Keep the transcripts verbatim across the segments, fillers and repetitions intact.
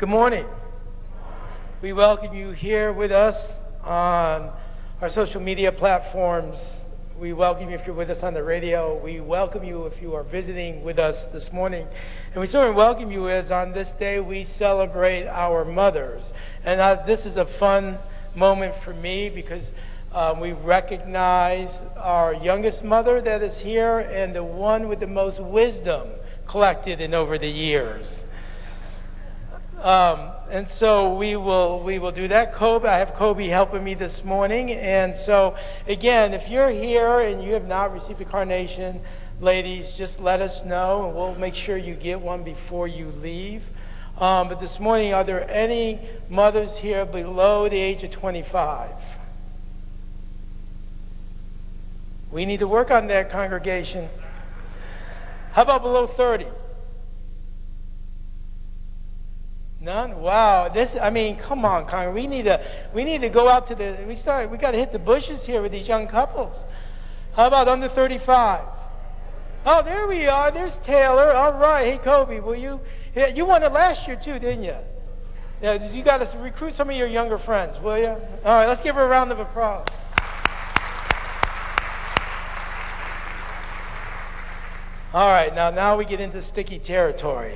Good morning. We welcome you here with us on our social media platforms. We welcome you if you're with us on the radio. We welcome you if you are visiting with us this morning. And we certainly welcome you as on this day we celebrate our mothers. And uh, this is a fun moment for me because um, we recognize our youngest mother that is here and the one with the most wisdom collected in over the years. Um, and so we will we will do that. Kobe, I have Kobe helping me this morning. And so again, if you're here and you have not received a carnation, ladies, just let us know and we'll make sure you get one before you leave. Um, but this morning, are there any mothers here below the age of twenty-five? We need to work on that, congregation. How about below thirty? None? Wow. This, I mean, come on, Congress. We need to, we need to go out to the, we start, we got to hit the bushes here with these young couples. How about under thirty-five? Oh, there we are. There's Taylor. All right. Hey, Kobe, will you, yeah, you won it last year too, didn't you? Yeah, you got to recruit some of your younger friends, will you? All right, let's give her a round of applause. All right, now, now we get into sticky territory.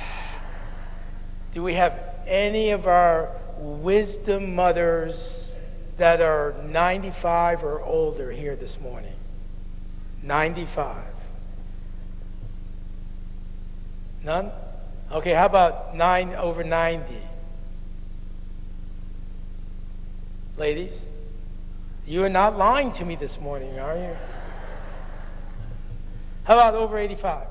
Do we have any of our wisdom mothers that are ninety-five or older here this morning? ninety-five. None? Okay, how about nine over ninety? Ladies, you are not lying to me this morning, are you? How about over eighty-five?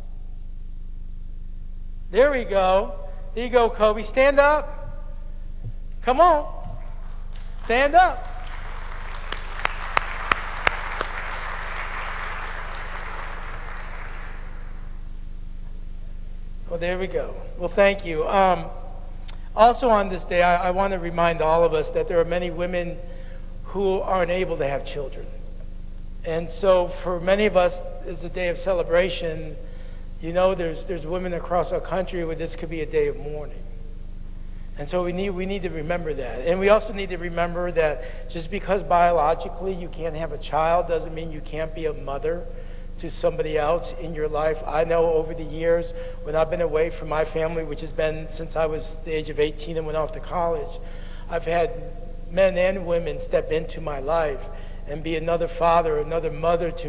There we go. There you go, Kobe. Stand up. Come on. Stand up. Well, there we go. Well, thank you. Um, also on this day, I, I want to remind all of us that there are many women who are unable to have children. And so for many of us, it's a day of celebration. You know, there's there's women across our country where this could be a day of mourning. And so we need we need to remember that. And we also need to remember that just because biologically you can't have a child doesn't mean you can't be a mother to somebody else in your life. I know over the years when I've been away from my family, which has been since I was the age of eighteen and went off to college, I've had men and women step into my life and be another father, another mother to